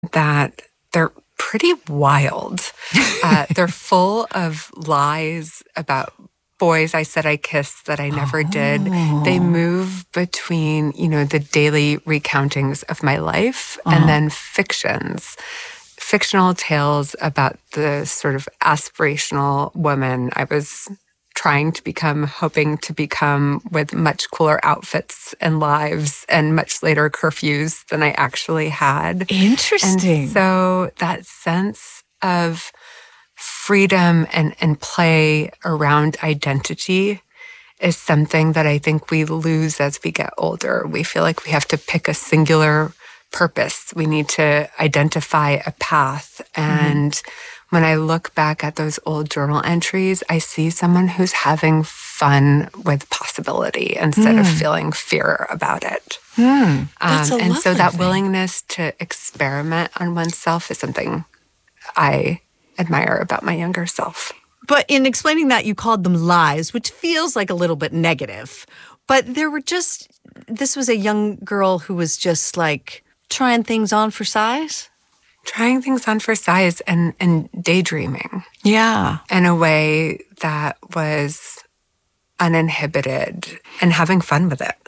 that they're pretty wild. They're full of lies about boys I said I kissed that I never did. They move between, the daily recountings of my life and then fictional tales about the sort of aspirational woman I was trying to become, hoping to become, with much cooler outfits and lives and much later curfews than I actually had. Interesting. And so that sense of freedom and play around identity is something that I think we lose as we get older. We feel like we have to pick a singular purpose. We need to identify a path. And when I look back at those old journal entries, I see someone who's having fun with possibility instead of feeling fear about it. And so that willingness to experiment on oneself is something I admire about my younger self. But in explaining that, you called them lies, which feels like a little bit negative. But this was a young girl who was just like trying things on for size? Trying things on for size and daydreaming. Yeah. In a way that was uninhibited and having fun with it.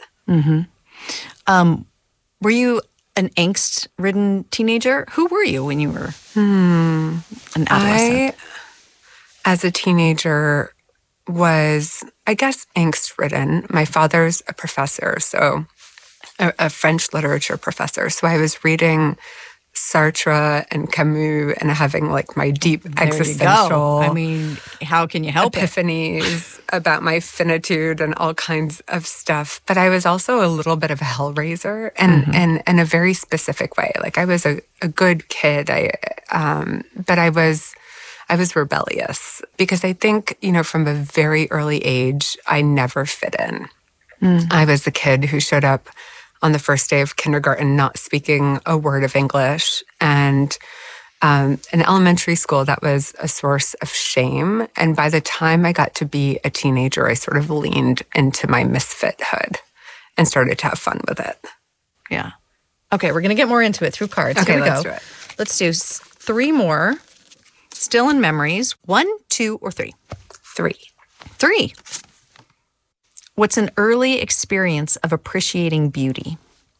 Were you an angst-ridden teenager? Who were you when you were an adolescent? As a teenager, was, I guess, angst-ridden. My father's a professor, so a French literature professor. So I was reading Sartre and Camus and having like my deep existential, I mean, how can you help epiphanies about my finitude and all kinds of stuff. But I was also a little bit of a hellraiser and in a very specific way. Like I was a good kid, but I was rebellious because I think, from a very early age, I never fit in. I was the kid who showed up on the first day of kindergarten not speaking a word of English. And in elementary school, that was a source of shame. And by the time I got to be a teenager, I sort of leaned into my misfithood and started to have fun with it. Yeah. Okay, we're going to get more into it through cards. Okay, Here we let's go. do it. Let's do 3 more. Still in memories. 1, 2, or 3? 3. 3. What's an early experience of appreciating beauty?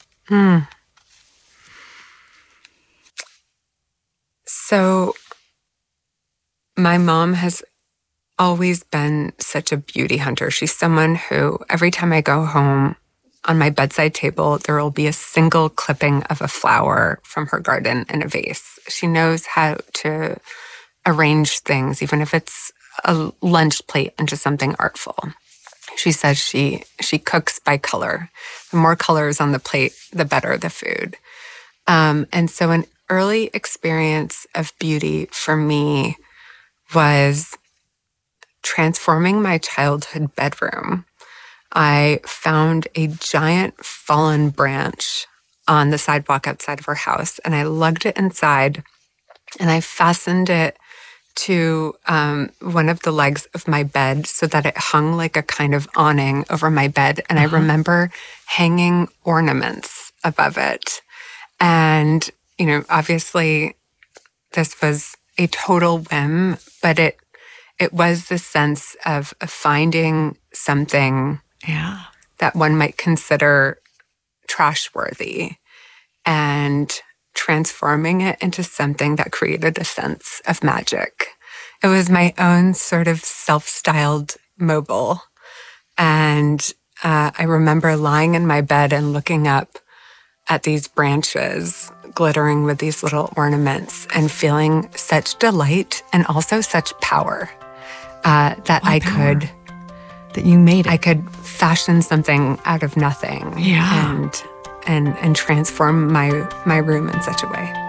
So my mom has always been such a beauty hunter. She's someone who, every time I go home, on my bedside table, there will be a single clipping of a flower from her garden in a vase. She knows how to arrange things, even if it's a lunch plate, into something artful. She says she cooks by color. The more colors on the plate, the better the food. And so an early experience of beauty for me was transforming my childhood bedroom. I found a giant fallen branch on the sidewalk outside of her house, and I lugged it inside, and I fastened it to one of the legs of my bed so that it hung like a kind of awning over my bed. And I remember hanging ornaments above it. And, obviously this was a total whim, but it was the sense of finding something that one might consider trash-worthy and transforming it into something that created a sense of magic. It was my own sort of self-styled mobile. And I remember lying in my bed and looking up at these branches glittering with these little ornaments and feeling such delight and also such power that I could... That you made it. I could fashion something out of nothing. Yeah. And transform my room in such a way.